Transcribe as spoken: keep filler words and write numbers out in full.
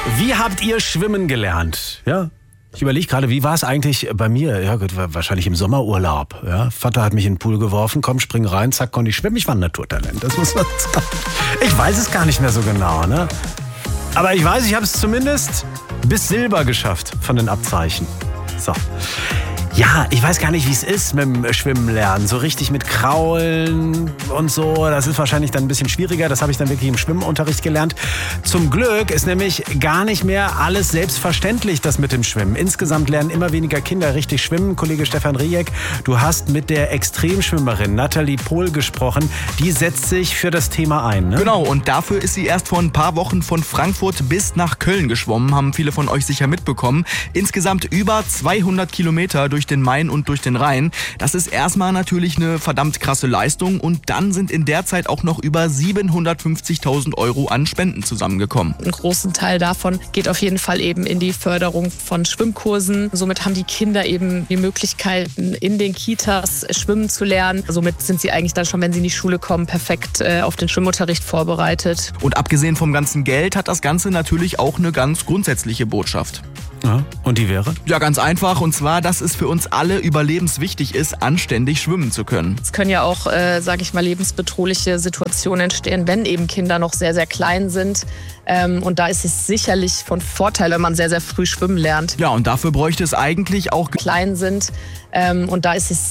Wie habt ihr schwimmen gelernt? Ja, ich überlege gerade, wie war es eigentlich bei mir? Ja gut, wahrscheinlich im Sommerurlaub. Ja, Vater hat mich in den Pool geworfen, komm, spring rein, zack, konnte ich schwimmen. Ich war ein Naturtalent, das muss man sagen. Ich weiß es gar nicht mehr so genau, ne? Aber ich weiß, ich habe es zumindest bis Silber geschafft von den Abzeichen. So. Ja, ich weiß gar nicht, wie es ist mit dem Schwimmen lernen. So richtig mit Kraulen und so, das ist wahrscheinlich dann ein bisschen schwieriger. Das habe ich dann wirklich im Schwimmunterricht gelernt. Zum Glück ist nämlich gar nicht mehr alles selbstverständlich, das mit dem Schwimmen. Insgesamt lernen immer weniger Kinder richtig schwimmen. Kollege Stefan Rieck, du hast mit der Extremschwimmerin Nathalie Pohl gesprochen. Die setzt sich für das Thema ein, ne? Genau, und dafür ist sie erst vor ein paar Wochen von Frankfurt bis nach Köln geschwommen. Haben viele von euch sicher mitbekommen. Insgesamt über zweihundert Kilometer durch den Main und durch den Rhein. Das ist erstmal natürlich eine verdammt krasse Leistung und dann sind in der Zeit auch noch über siebenhundertfünfzigtausend Euro an Spenden zusammengekommen. Einen großen Teil davon geht auf jeden Fall eben in die Förderung von Schwimmkursen. Somit haben die Kinder eben die Möglichkeiten, in den Kitas schwimmen zu lernen. Somit sind sie eigentlich dann schon, wenn sie in die Schule kommen, perfekt äh, auf den Schwimmunterricht vorbereitet. Und abgesehen vom ganzen Geld hat das Ganze natürlich auch eine ganz grundsätzliche Botschaft. Ja, und die wäre? Ja, ganz einfach. Und zwar, dass es für uns alle überlebenswichtig ist, anständig schwimmen zu können. Es können ja auch, äh, sage ich mal, lebensbedrohliche Situationen entstehen, wenn eben Kinder noch sehr, sehr klein sind. Ähm, und da ist es sicherlich von Vorteil, wenn man sehr, sehr früh schwimmen lernt. Ja, und dafür bräuchte es eigentlich auch klein sind. Ähm, und da ist es